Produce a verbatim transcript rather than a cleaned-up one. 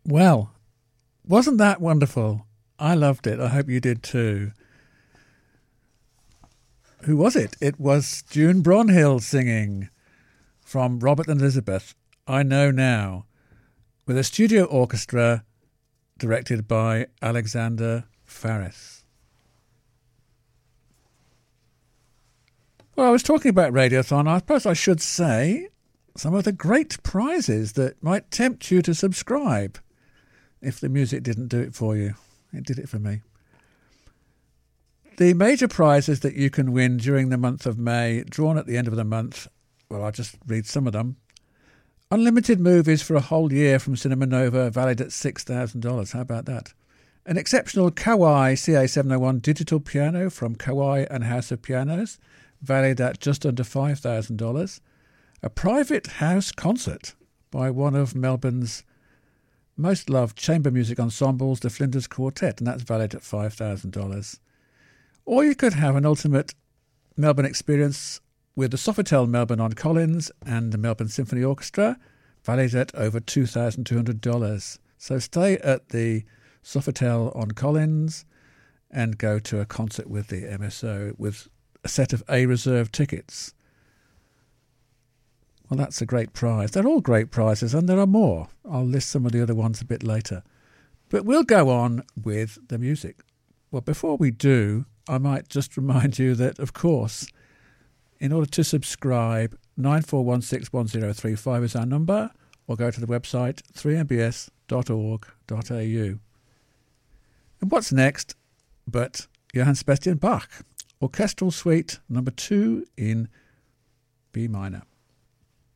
Well, wasn't that wonderful? I loved it. I hope you did too. Who was it? It was June Bronhill singing from Robert and Elizabeth, I Know Now, with a studio orchestra directed by Alexander Faris. Well, I was talking about Radiothon. I suppose I should say some of the great prizes that might tempt you to subscribe if the music didn't do it for you. It did it for me. The major prizes that you can win during the month of May, drawn at the end of the month, well, I'll just read some of them. Unlimited movies for a whole year from Cinema Nova, valued at six thousand dollars. How about that? An exceptional Kawai C A seven oh one digital piano from Kawai and House of Pianos, valued at just under five thousand dollars. A private house concert by one of Melbourne's most loved chamber music ensembles, the Flinders Quartet, and that's valued at five thousand dollars. Or you could have an ultimate Melbourne experience with the Sofitel Melbourne on Collins and the Melbourne Symphony Orchestra, valued at over two thousand two hundred dollars. So stay at the Sofitel on Collins and go to a concert with the M S O with a set of A-reserve tickets. Well, that's a great prize. They're all great prizes, and there are more. I'll list some of the other ones a bit later. But we'll go on with the music. Well, before we do, I might just remind you that, of course, in order to subscribe, nine four one six one zero three five is our number, or go to the website three m b s dot org dot a u. And what's next but Johann Sebastian Bach, Orchestral Suite number two in B minor.